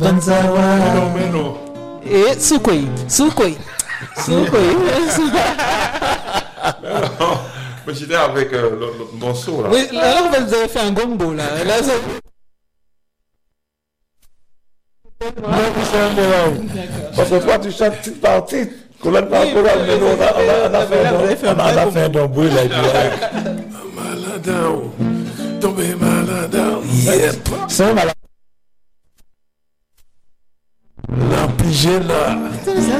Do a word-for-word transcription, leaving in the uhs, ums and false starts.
Non, mais non. Et Soukoi, Soukoi, Soukoi. Mais j'étais avec euh, le, le morceau là. Oui, là, vous avez fait un gombo là. Là, ça... Parce que toi, tu chantes toute partie. Colonne par colonne, mais nous, on a, on a, on a fait un, on a fait un dombril là. Malade, tombé malade. Yep. C'est un malade. La pigée là.